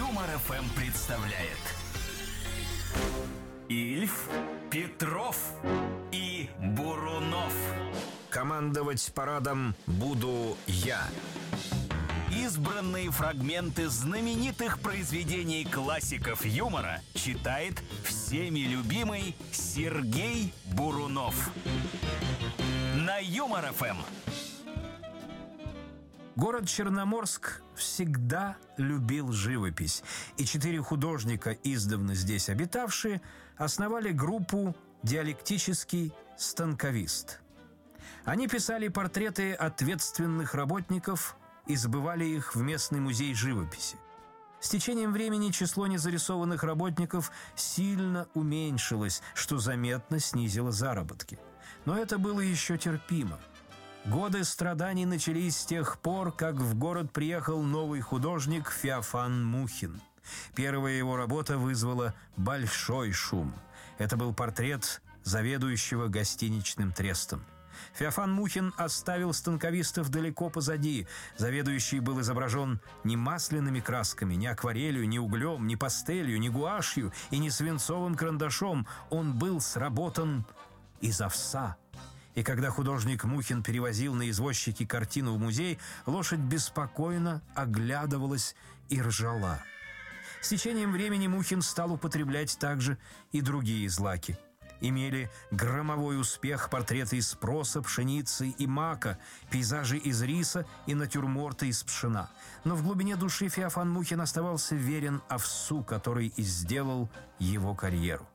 Юмор ФМ представляет Ильф, Петров и Бурунов. Командовать парадом буду я. Избранные фрагменты знаменитых произведений классиков юмора читает всеми любимый Сергей Бурунов. На Юмор ФМ. Город Черноморск всегда любил живопись, и 4 художника, издавна здесь обитавшие, основали группу «Диалектический станковист». Они писали портреты ответственных работников и сбывали их в местный музей живописи. С течением времени число незарисованных работников сильно уменьшилось, что заметно снизило заработки. Но это было еще терпимо. Годы страданий начались с тех пор, как в город приехал новый художник Феофан Мухин. Первая его работа вызвала большой шум. Это был портрет заведующего гостиничным трестом. Феофан Мухин оставил станковистов далеко позади. Заведующий был изображен не масляными красками, не акварелью, не углем, не пастелью, не гуашью и не свинцовым карандашом. Он был сработан из овса. И когда художник Мухин перевозил на извозчике картину в музей, лошадь беспокойно оглядывалась и ржала. С течением времени Мухин стал употреблять также и другие злаки. Имели громовой успех портреты из проса, пшеницы и мака, пейзажи из риса и натюрморты из пшена. Но в глубине души Феофан Мухин оставался верен овсу, который и сделал его карьеру.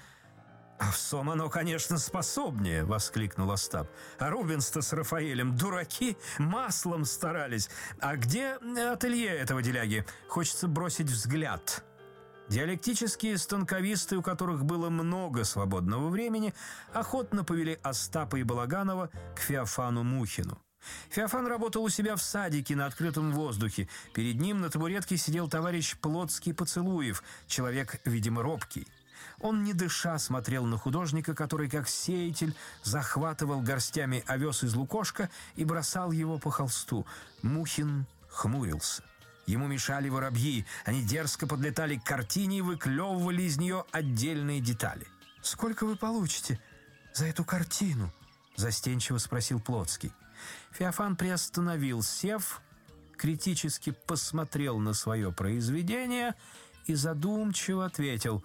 «Овсом оно, конечно, способнее!» — воскликнул Остап. «А Рубенс-то с Рафаэлем дураки, маслом старались. А где ателье этого деляги? Хочется бросить взгляд». Диалектические станковисты, у которых было много свободного времени, охотно повели Остапа и Балаганова к Феофану Мухину. Феофан работал у себя в садике на открытом воздухе. Перед ним на табуретке сидел товарищ Плотский Поцелуев, человек, видимо, робкий. Он, не дыша, смотрел на художника, который, как сеятель, захватывал горстями овес из лукошка и бросал его по холсту. Мухин хмурился. Ему мешали воробьи. Они дерзко подлетали к картине и выклевывали из нее отдельные детали. «Сколько вы получите за эту картину?» — застенчиво спросил Плотский. Феофан приостановил сев, критически посмотрел на свое произведение и задумчиво ответил: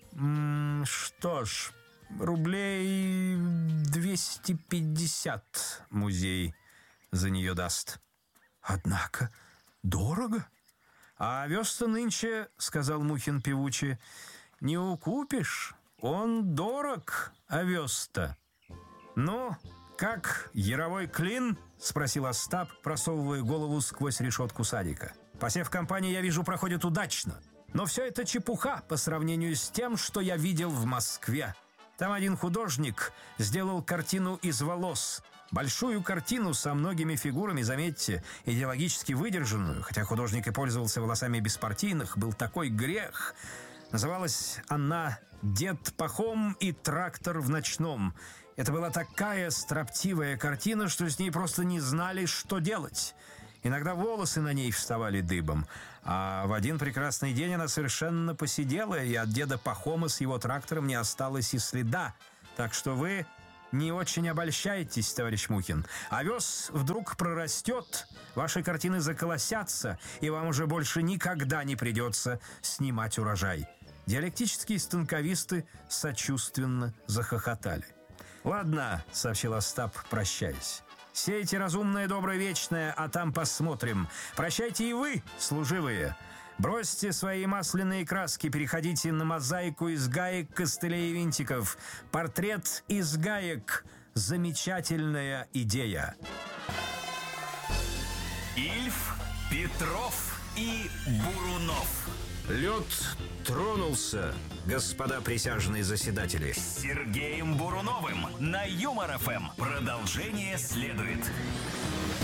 «Что ж, рублей 250 музей за нее даст». «Однако дорого». «А овес-то нынче, — сказал Мухин певуче, — не укупишь. Он дорог, овес-то». «Ну, как, яровой клин?» — спросил Остап, просовывая голову сквозь решетку садика. «Посев компании, я вижу, проходит удачно. Но все это чепуха по сравнению с тем, что я видел в Москве. Там один художник сделал картину из волос. Большую картину со многими фигурами, заметьте, идеологически выдержанную, хотя художник и пользовался волосами беспартийных, был такой грех. Называлась она «Дед Пахом и трактор в ночном». Это была такая строптивая картина, что с ней просто не знали, что делать. Иногда волосы на ней вставали дыбом, а в один прекрасный день она совершенно поседела, и от деда Пахома с его трактором не осталось и следа. Так что вы не очень обольщайтесь, товарищ Мухин. Овес вдруг прорастет, ваши картины заколосятся, и вам уже больше никогда не придется снимать урожай». Диалектические станковисты сочувственно захохотали. «Ладно», — сообщил Остап, прощаясь. «Сейте разумное, доброе, вечное, а там посмотрим. Прощайте и вы, служивые. Бросьте свои масляные краски, переходите на мозаику из гаек, костылей и винтиков. Портрет из гаек — замечательная идея». Ильф, Петров и Бурунов. Лед тронулся, господа присяжные заседатели. С Сергеем Буруновым на Юмор ФМ. Продолжение следует.